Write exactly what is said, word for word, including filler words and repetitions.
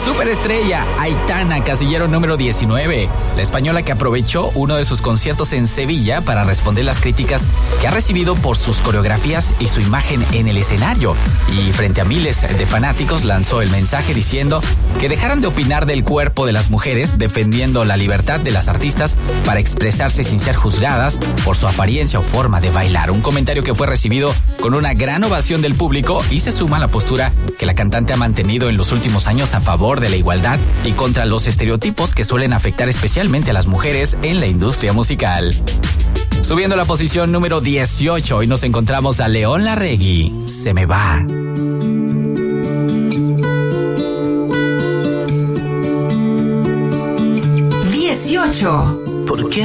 Superestrella Aitana, casillero número diecinueve. La española que aprovechó uno de sus conciertos en Sevilla para responder las críticas que ha recibido por sus coreografías y su imagen en el escenario. Y frente a miles de fanáticos lanzó el mensaje diciendo que dejaran de opinar del cuerpo de las mujeres, defendiendo la libertad de las artistas para expresarse sin ser juzgadas por su apariencia o forma de bailar. Un comentario que fue recibido con una gran ovación del público y se suma a la postura que la cantante ha mantenido en los últimos años a favor de la igualdad y contra los estereotipos que suelen afectar especialmente a las mujeres en la industria musical. Subiendo la posición número dieciocho, hoy nos encontramos a León Larregui, Se me va. dieciocho. ¿Por qué